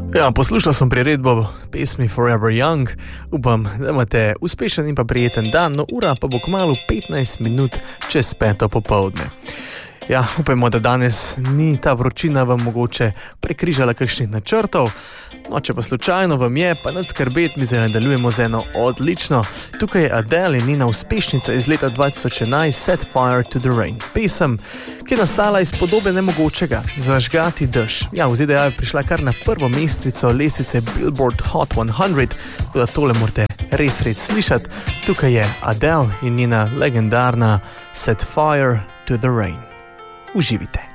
Ja, poslušal sem priredbo pesmi Forever Young. Upam, da imate uspešen in pa prijeten dan, no ura pa bo kmalu 15 minut čez 5. popoldne. Ja, upajmo, da danes ni ta vročina vam mogoče prekrižala kakšnih načrtov. No, če pa slučajno vam je, pa nad skrbeti, mi zdaj nadaljujemo z eno odlično. Tukaj je Adele in njena uspešnica iz leta 2011 Set Fire to the Rain. Pesem, ki je nastala iz podobe nemogočega, zažgati dež. Ja, v ZDA je prišla kar na prvo mestvico lestvice Billboard Hot 100, tako da tole morate res slišati. Tukaj je Adele in njena legendarna Set Fire to the Rain. Uživite.